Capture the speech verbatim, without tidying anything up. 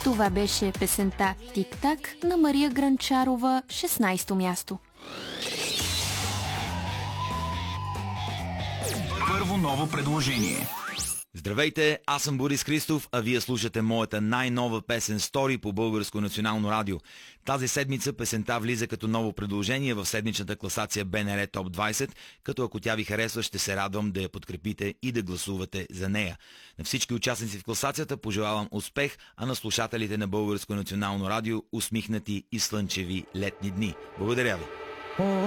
Това беше песента «Тик-так» на Мария Гранчарова, шестнайсето място. Първо ново предложение. Здравейте, аз съм Борис Христов, а вие слушате моята най-нова песен «Стори» по Българско национално радио. Тази седмица песента влиза като ново предложение в седмичната класация БНР Топ двайсет, като ако тя ви харесва, ще се радвам да я подкрепите и да гласувате за нея. На всички участници в класацията пожелавам успех, а на слушателите на Българско национално радио усмихнати и слънчеви летни дни. Благодаря ви!